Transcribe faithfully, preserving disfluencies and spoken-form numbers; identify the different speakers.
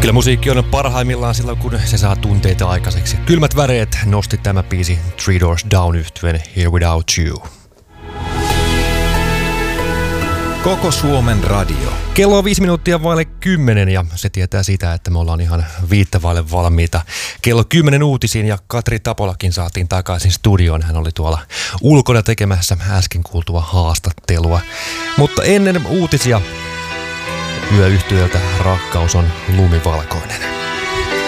Speaker 1: Kyllä musiikki on parhaimmillaan silloin, kun se saa tunteita aikaiseksi. Kylmät väreet nosti tämä biisi Three Doors Down -yhtyeen Here Without You.
Speaker 2: Koko Suomen radio.
Speaker 1: Kello on viisi minuuttia vaille kymmenen ja se tietää sitä, että me ollaan ihan viittä vaille valmiita. Kello kymmenen uutisiin ja Katri Tapolakin saatiin takaisin studioon. Hän oli tuolla ulkona tekemässä äsken kuultua haastattelua. Mutta ennen uutisia yöyhtyöltä Rakkaus on lumivalkoinen.